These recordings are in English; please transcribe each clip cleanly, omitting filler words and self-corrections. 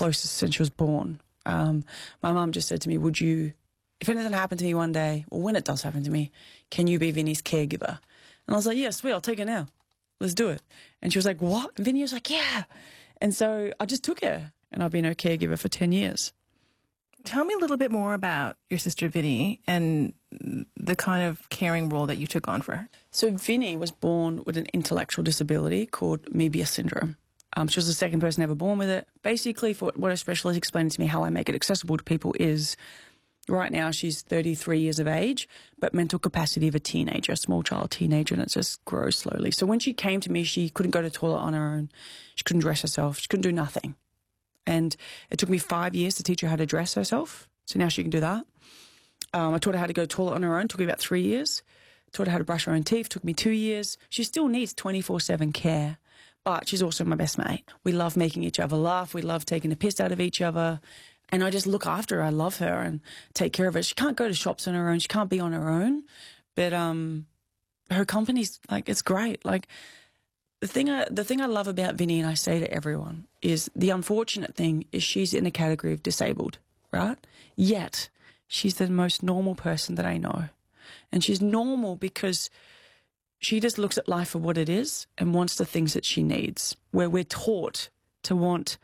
closest since she was born. My mum just said to me, if anything happened to me one day, or when it does happen to me, can you be Vinny's caregiver? And I was like, yeah, sweet, I'll take her now. Let's do it. And she was like, what? And Vinny was like, yeah. And so I just took her, and I've been her caregiver for 10 years. Tell me a little bit more about your sister Vinny and the kind of caring role that you took on for her. So Vinny was born with an intellectual disability called Moebius syndrome. She was the second person ever born with it. Basically, for what a specialist explained to me, how I make it accessible to people is, right now she's 33 years of age, but mental capacity of a teenager, a small child teenager, and it just grows slowly. So when she came to me, she couldn't go to the toilet on her own. She couldn't dress herself. She couldn't do nothing. And it took me 5 years to teach her how to dress herself. So now she can do that. I taught her how to go to the toilet on her own. It took me about 3 years. Taught her how to brush her own teeth. It took me 2 years. She still needs 24/7 care, but she's also my best mate. We love making each other laugh. We love taking the piss out of each other. And I just look after her. I love her and take care of her. She can't go to shops on her own. She can't be on her own. But her company's, like, it's great. Like, the thing I love about Vinny, and I say to everyone, is the unfortunate thing is she's in the category of disabled, right? Yet she's the most normal person that I know. And she's normal because she just looks at life for what it is and wants the things that she needs, where we're taught to want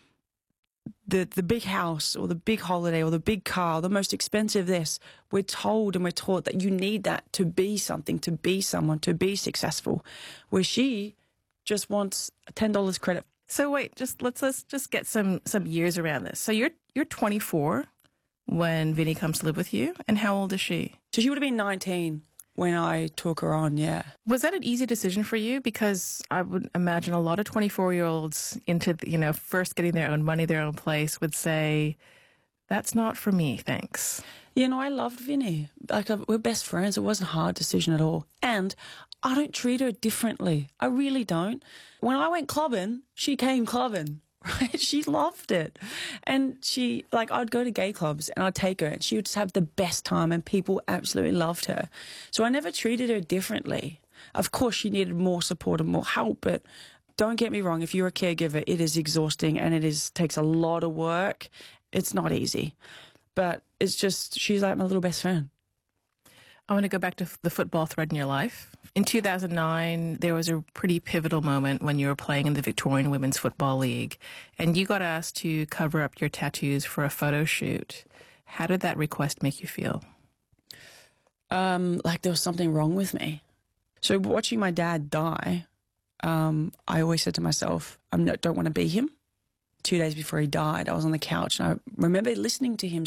the big house or the big holiday or the big car, the most expensive this. We're told and we're taught that you need that to be something, to be someone, to be successful, where she just wants $10 credit. So wait, let's just get some years around this. So you're 24 when Vinny comes to live with you, and how old is she? So she would have been 19 when I took her on, yeah. Was that an easy decision for you? Because I would imagine a lot of 24-year-olds into, first getting their own money, their own place, would say, that's not for me, thanks. I loved Vinny. Like, we're best friends. It wasn't a hard decision at all. And I don't treat her differently. I really don't. When I went clubbing, she came clubbing. Right? She loved it. And I'd go to gay clubs and I'd take her and she would just have the best time and people absolutely loved her. So I never treated her differently. Of course, she needed more support and more help, but don't get me wrong, if you're a caregiver, it is exhausting and takes a lot of work. It's not easy. But it's just, she's like my little best friend. I want to go back to the football thread in your life. In 2009, there was a pretty pivotal moment when you were playing in the Victorian Women's Football League, and you got asked to cover up your tattoos for a photo shoot. How did that request make you feel? Like there was something wrong with me. So watching my dad die, I always said to myself, don't want to be him. 2 days before he died, I was on the couch, and I remember listening to him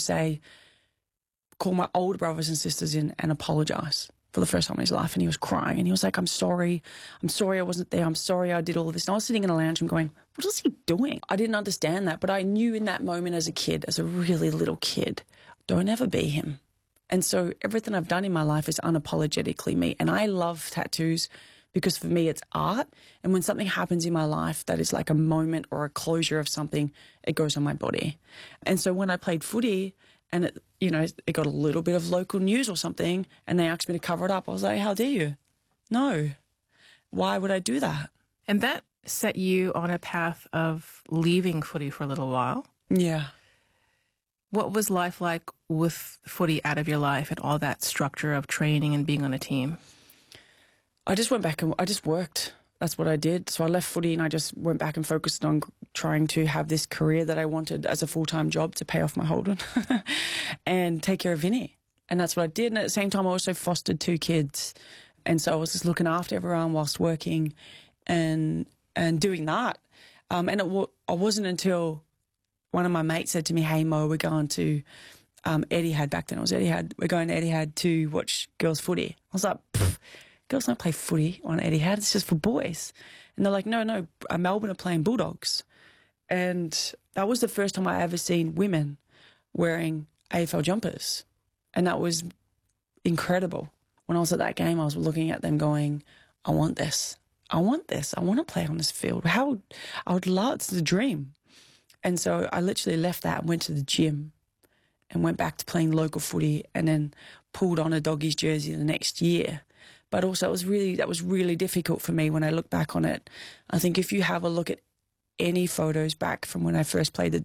call my older brothers and sisters in and apologise for the first time in his life. And he was crying and he was like, I'm sorry I wasn't there, I'm sorry I did all of this. And I was sitting in a lounge room going, what is he doing? I didn't understand that, but I knew in that moment as a really little kid, don't ever be him. And so everything I've done in my life is unapologetically me. And I love tattoos because for me it's art. And when something happens in my life that is like a moment or a closure of something, it goes on my body. And so when I played footy, and it got a little bit of local news or something, and they asked me to cover it up. I was like, how dare you? No. Why would I do that? And that set you on a path of leaving footy for a little while. Yeah. What was life like with footy out of your life and all that structure of training and being on a team? I just went back and I just worked. That's what I did. So I left footy and I just went back and focused on trying to have this career that I wanted as a full-time job to pay off my Holden and take care of Vinny. And that's what I did. And at the same time, I also fostered 2 kids. And so I was just looking after everyone whilst working and doing that. And it wasn't until one of my mates said to me, hey, Mo, we're going to Etihad. Back then it was Etihad. We're going to Etihad to watch girls footy. I was like, girls don't play footy on Etihad. It's just for boys. And they're like, no, Melbourne are playing Bulldogs. And that was the first time I ever seen women wearing AFL jumpers. And that was incredible. When I was at that game, I was looking at them going, I want this. I want this. I want to play on this field. I would love, it's the dream. And so I literally left that and went to the gym and went back to playing local footy and then pulled on a Doggies jersey the next year. But also that was really difficult for me when I look back on it. I think if you have a look at any photos back from when I first played